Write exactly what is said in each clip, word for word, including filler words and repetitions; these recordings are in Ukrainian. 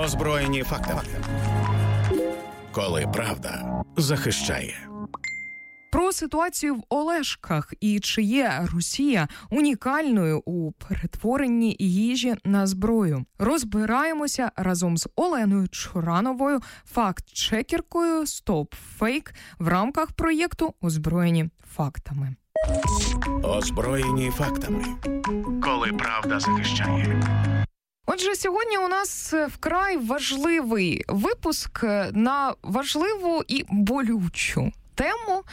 Озброєні фактами. Коли правда захищає. Про ситуацію в Олешках і чи є Росія унікальною у перетворенні їжі на зброю. Розбираємося разом з Оленою Чорановою, факт-чекеркою «Стоп Фейк» в рамках проєкту «Озброєні фактами». Озброєні фактами. Коли правда захищає. Отже, сьогодні у нас вкрай важливий випуск на важливу і болючу тему.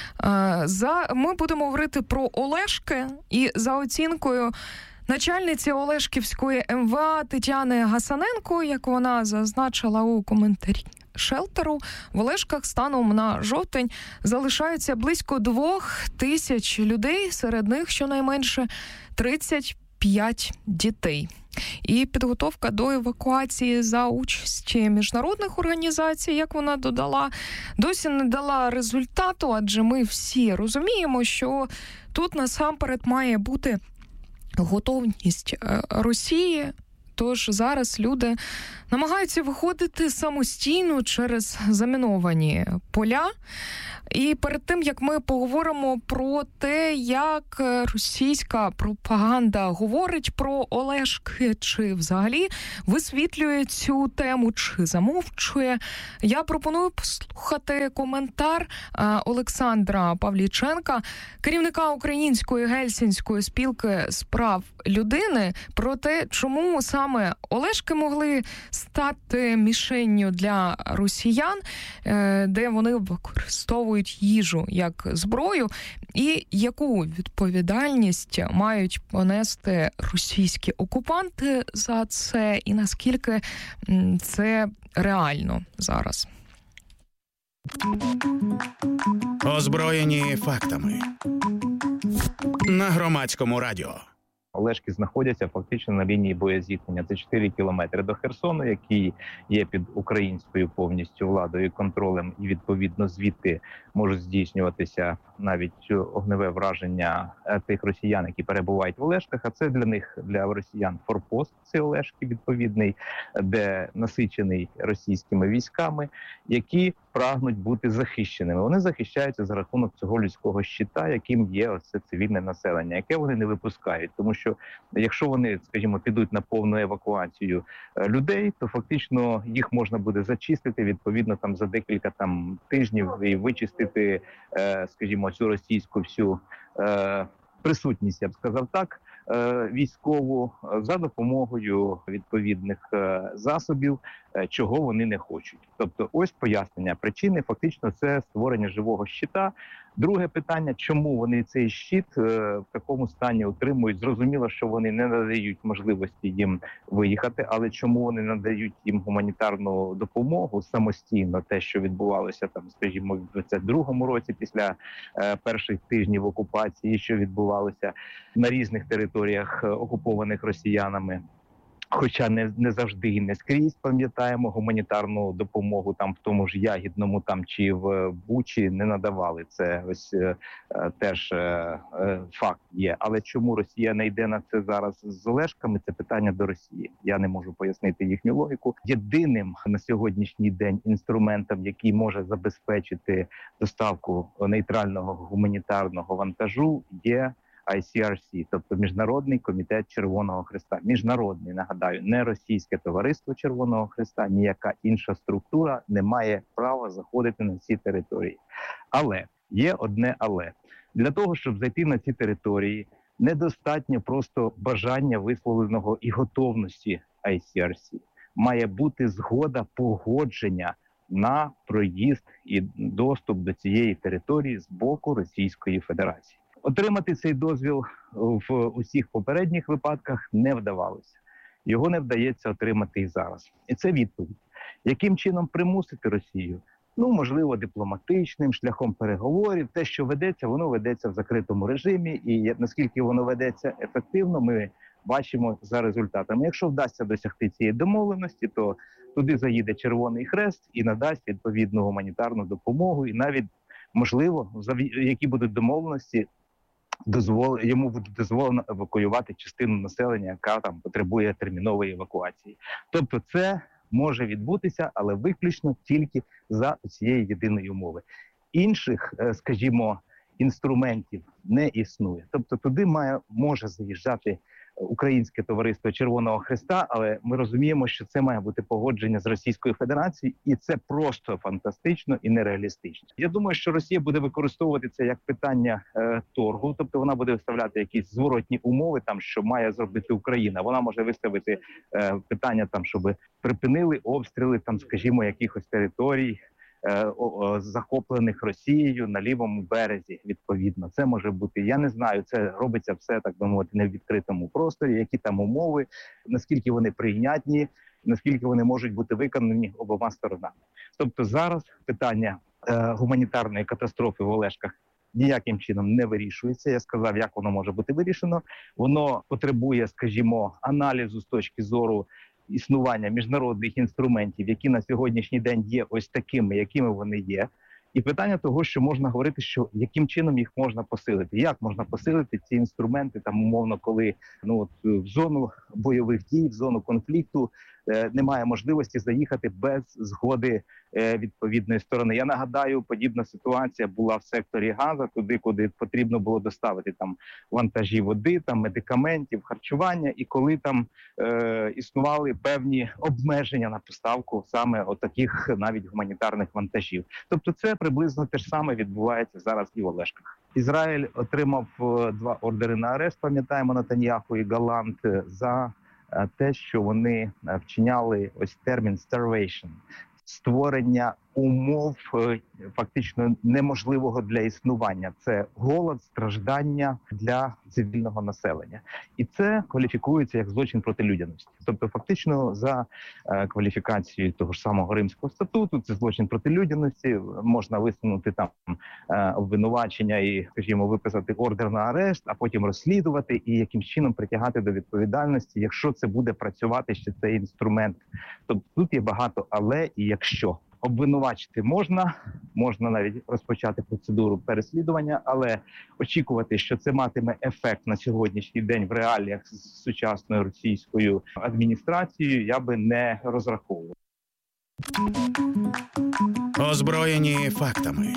За ми будемо говорити про Олешки, і за оцінкою начальниці Олешківської ем ве а Тетяни Гасаненко, як вона зазначила у коментарі шелтеру, в Олешках станом на жовтень залишаються близько двох тисяч людей, серед них щонайменше тридцять п'ять дітей. І підготовка до евакуації за участі міжнародних організацій, як вона додала, досі не дала результату, адже ми всі розуміємо, що тут насамперед має бути готовність Росії. Тож зараз люди намагаються виходити самостійно через заміновані поля. І перед тим, як ми поговоримо про те, як російська пропаганда говорить про Олешки, чи взагалі висвітлює цю тему, чи замовчує, я пропоную послухати коментар Олександра Павліченка, керівника Української Гельсінської спілки з прав людини, про те, чому саме Олешки могли стати мішенню для росіян, де вони використовують їжу як зброю, і яку відповідальність мають понести російські окупанти за це, і наскільки це реально зараз. Озброєні фактами. На Громадському радіо. Олешки знаходяться фактично на лінії боєзіткнення. Це чотири кілометри до Херсону, який є під українською повністю владою і контролем, і відповідно звідти можуть здійснюватися навіть огневе враження тих росіян, які перебувають в Олешках. А це для них, для росіян, форпост, це Олешки відповідний, де насичений російськими військами, які прагнуть бути захищеними. Вони захищаються за рахунок цього людського щита, яким є оце цивільне населення, яке вони не випускають. Тому що якщо вони, скажімо, підуть на повну евакуацію людей, то фактично їх можна буде зачистити відповідно там за декілька там тижнів і вичистити, скажімо, цю російську всю присутність, я б сказав так, військову за допомогою відповідних засобів, чого вони не хочуть. Тобто ось пояснення причини, фактично це створення живого щита. Друге питання, чому вони цей щит в такому стані отримують? Зрозуміло, що вони не надають можливості їм виїхати, але чому вони надають їм гуманітарну допомогу самостійно, те, що відбувалося там, скажімо, в двадцять другому році після е, перших тижнів окупації, що відбувалося на різних територіях окупованих росіянами. Хоча не, не завжди і не скрізь, пам'ятаємо, гуманітарну допомогу там в тому ж Ягідному там чи в Бучі не надавали. Це ось е, теж е, е, факт є. Але чому Росія не йде на це зараз з Олешками, це питання до Росії. Я не можу пояснити їхню логіку. Єдиним на сьогоднішній день інструментом, який може забезпечити доставку нейтрального гуманітарного вантажу, є ай сі ар сі, тобто Міжнародний комітет Червоного Хреста. Міжнародний, нагадаю, не російське товариство Червоного Хреста, ніяка інша структура не має права заходити на ці території. Але, є одне але. Для того, щоб зайти на ці території, недостатньо просто бажання висловленого і готовності ай сі ар сі. Має бути згода, погодження на проїзд і доступ до цієї території з боку Російської Федерації. Отримати цей дозвіл в усіх попередніх випадках не вдавалося. Його не вдається отримати і зараз. І це відповідь. Яким чином примусити Росію? Ну, можливо, дипломатичним, шляхом переговорів. Те, що ведеться, воно ведеться в закритому режимі. І наскільки воно ведеться ефективно, ми бачимо за результатами. Якщо вдасться досягти цієї домовленості, то туди заїде Червоний Хрест і надасть відповідну гуманітарну допомогу. І навіть, можливо, які будуть домовленості, дозвол... йому буде дозволено евакуювати частину населення, яка там потребує термінової евакуації. Тобто це може відбутися, але виключно тільки за цієї єдиної умови. Інших, скажімо, інструментів не існує. Тобто туди має, може заїжджати Українське товариство Червоного Хреста, але ми розуміємо, що це має бути погодження з Російською Федерацією, і це просто фантастично і нереалістично. Я думаю, що Росія буде використовувати це як питання е, торгу, тобто вона буде виставляти якісь зворотні умови, там що має зробити Україна. Вона може виставити е, питання, там щоб припинили обстріли, там, скажімо, якихось територій, захоплених Росією на лівому березі, відповідно. Це може бути, я не знаю, це робиться все, так би мовити, не в відкритому просторі, які там умови, наскільки вони прийнятні, наскільки вони можуть бути виконані обома сторонами. Тобто зараз питання е, гуманітарної катастрофи в Олешках ніяким чином не вирішується. Я сказав, як воно може бути вирішено. Воно потребує, скажімо, аналізу з точки зору існування міжнародних інструментів, які на сьогоднішній день є ось такими, якими вони є. І питання того, що можна говорити, що яким чином їх можна посилити. Як можна посилити ці інструменти, там, умовно, коли ну, от, в зону бойових дій, в зону конфлікту е, немає можливості заїхати без згоди е, відповідної сторони. Я нагадаю, подібна ситуація була в секторі Газа, туди, куди потрібно було доставити там вантажі води, там медикаментів, харчування, і коли там е, існували певні обмеження на поставку саме отаких навіть гуманітарних вантажів. Тобто це приблизно те ж саме відбувається зараз і в Олешках. Ізраїль отримав два ордери на арешт, пам'ятаємо, Нетаньяху і Галант, за те, що вони вчиняли ось термін starvation, створення умов фактично неможливого для існування. Це голод, страждання для цивільного населення. І це кваліфікується як злочин проти людяності. Тобто фактично за е, кваліфікацією того ж самого Римського статуту це злочин проти людяності, можна висунути там е, обвинувачення і, скажімо, виписати ордер на арешт, а потім розслідувати і якимсь чином притягати до відповідальності, якщо це буде працювати ще цей інструмент. Тобто тут є багато але і якщо. Обвинувачити можна, можна навіть розпочати процедуру переслідування, але очікувати, що це матиме ефект на сьогоднішній день в реаліях з сучасною російською адміністрацією, я би не розраховував. Озброєні фактами.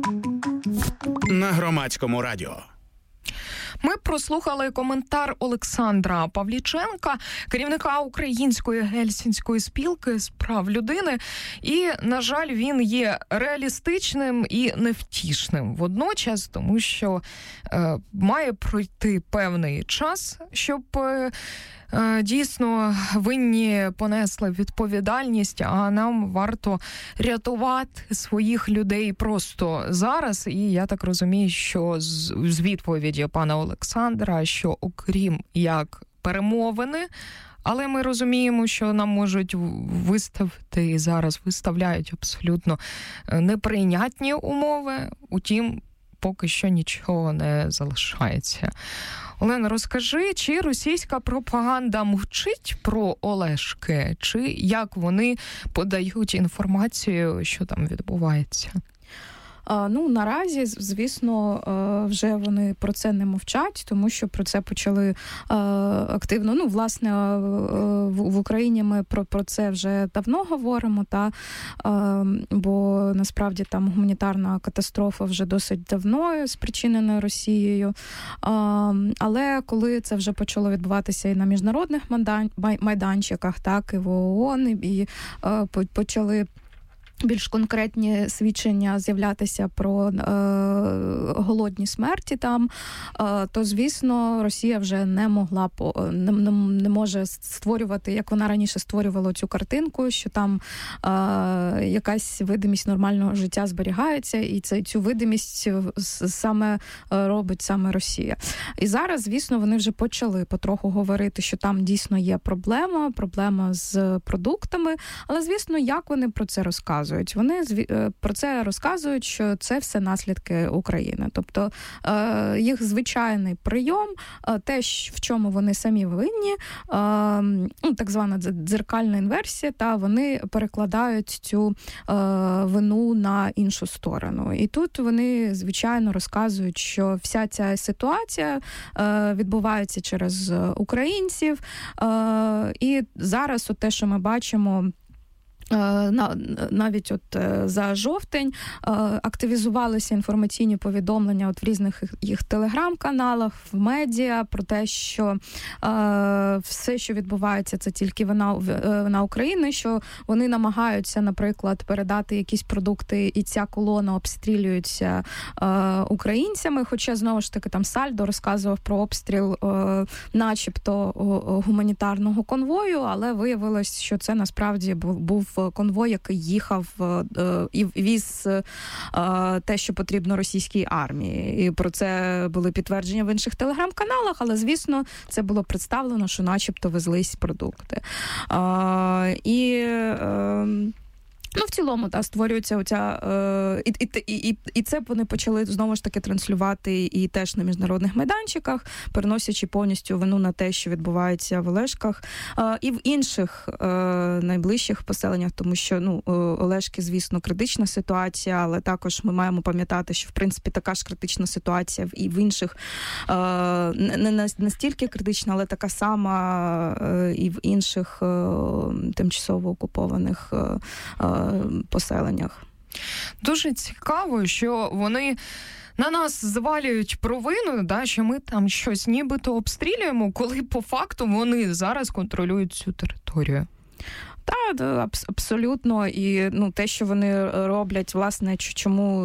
На Громадському радіо. Ми прослухали коментар Олександра Павліченка, керівника Української Гельсінської спілки з прав людини. І, на жаль, він є реалістичним і невтішним водночас, тому що е, має пройти певний час, щоб е, дійсно винні понесли відповідальність, а нам варто рятувати своїх людей просто зараз. І я так розумію, що з, з відповіді пана Олександра, що окрім як перемовини, але ми розуміємо, що нам можуть виставити і зараз виставляють абсолютно неприйнятні умови, утім, поки що нічого не залишається. Олена, розкажи, чи російська пропаганда мовчить про Олешки, чи як вони подають інформацію, що там відбувається? Ну, наразі, звісно, вже вони про це не мовчать, тому що про це почали активно. Ну, власне, в Україні ми про, про це вже давно говоримо, та, бо насправді там гуманітарна катастрофа вже досить давно спричинена Росією. Але коли це вже почало відбуватися і на міжнародних майданчиках, так, і в ООН, і почали більш конкретні свідчення з'являтися про е, голодні смерті там, е, то, звісно, Росія вже не могла, не, не, не може створювати, як вона раніше створювала цю картинку, що там е, якась видимість нормального життя зберігається, і це, цю видимість саме робить саме Росія. І зараз, звісно, вони вже почали потроху говорити, що там дійсно є проблема, проблема з продуктами, але, звісно, як вони про це розказують? Вони про це розказують, що це все наслідки України. Тобто їх звичайний прийом, те, в чому вони самі винні, так звана дзеркальна інверсія, та вони перекладають цю вину на іншу сторону. І тут вони, звичайно, розказують, що вся ця ситуація відбувається через українців. І зараз от те, що ми бачимо, навіть от за жовтень активізувалися інформаційні повідомлення от в різних їх телеграм-каналах, в медіа про те, що все, що відбувається, це тільки вина, вина України, що вони намагаються, наприклад, передати якісь продукти, і ця колона обстрілюється українцями, хоча, знову ж таки, там Сальдо розказував про обстріл начебто гуманітарного конвою, але виявилось, що це насправді був конвой, який їхав і віз те, що потрібно російській армії. І про це були підтвердження в інших телеграм-каналах, але, звісно, це було представлено, що начебто везлись продукти. І... Ну, в цілому, та, створюється оця... Е, і, і, і, і це вони почали, знову ж таки, транслювати і теж на міжнародних майданчиках, переносячи повністю вину на те, що відбувається в Олешках, е, і в інших е, найближчих поселеннях, тому що, ну, Олешки, звісно, критична ситуація, але також ми маємо пам'ятати, що, в принципі, така ж критична ситуація і в інших, е, не настільки критична, але така сама е, і в інших е, тимчасово окупованих е, поселеннях. Дуже цікаво, що вони на нас звалюють провину, да, що ми там щось нібито обстрілюємо, коли по факту вони зараз контролюють цю територію. Так, абсолютно. І ну, те, що вони роблять, власне, чому